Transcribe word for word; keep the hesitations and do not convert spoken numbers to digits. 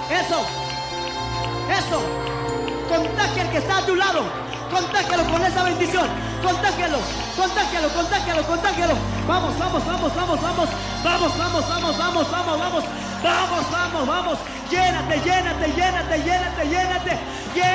Eso. Eso. Contagia al que está a tu lado. Contágialo con esa bendición. Contágialo, contágialo, contágialo, contágialo. Vamos, vamos, vamos, vamos, vamos. Vamos, vamos, vamos, vamos, vamos, vamos. Vamos, vamos, vamos. Llénate, llénate, llénate, llénate, llénate.